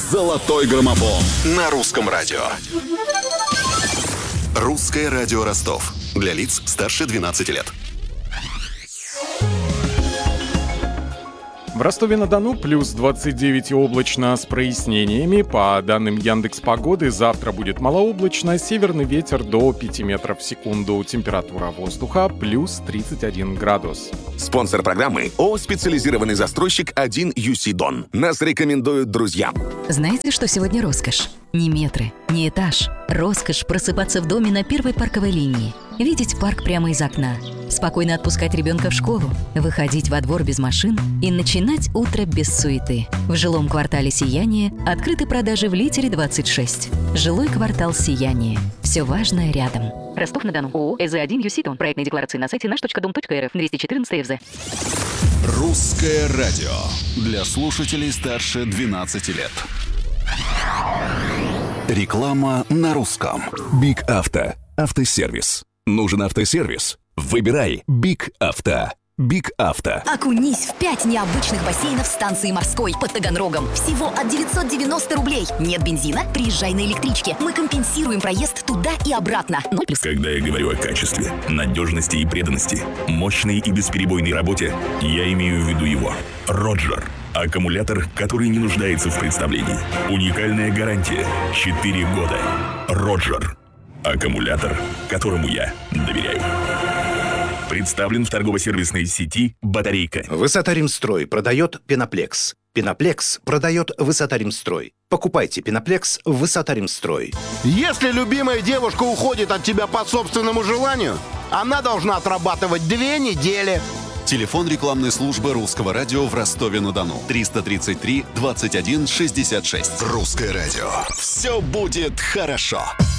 «Золотой граммофон» на Русском радио. Русское радио Ростов. Для лиц старше 12 лет. В Ростове-на-Дону плюс 29 и облачно с прояснениями. По данным Яндекс.Погоды, завтра будет малооблачно, северный ветер до 5 метров в секунду. Температура воздуха плюс 31 градус. Спонсор программы ООО «Специализированный застройщик 1UC Дон». Нас рекомендуют друзья. Знаете, что сегодня роскошь? Не метры, не этаж. Роскошь просыпаться в доме на первой парковой линии. Видеть парк прямо из окна. Спокойно отпускать ребенка в школу. Выходить во двор без машин и начинать утро без суеты. В жилом квартале «Сияние» открыты продажи в Литере 26. Жилой квартал «Сияние». Все важное рядом. Ростов-на-Дону. ООО «СЗ1 ЮСИТОН». Проектные декларации на сайте наш.дом.рф. 214 ФЗ. Русское радио. Для слушателей старше 12 лет. Реклама на русском. Биг Авто. Автосервис. Нужен автосервис? Выбирай Биг Авто. Биг Авто. Окунись в 5 необычных бассейнов станции морской под Таганрогом. Всего от 990 рублей. Нет бензина? Приезжай на электричке. Мы компенсируем проезд туда и обратно. 0+. Когда я говорю о качестве, надежности и преданности, мощной и бесперебойной работе, я имею в виду его. Роджер. Аккумулятор, который не нуждается в представлении. Уникальная гарантия. 4 года. Роджер. Аккумулятор, которому я доверяю. Представлен в торгово-сервисной сети «Батарейка». Высота-Римстрой продает Пеноплекс. Пеноплекс продает Высота-Римстрой. Покупайте Пеноплекс в Высота-Римстрой. Если любимая девушка уходит от тебя по собственному желанию, она должна отрабатывать 2 недели. Телефон рекламной службы Русского радио в Ростове-на-Дону. 333 21 66. Русское радио. Все будет хорошо.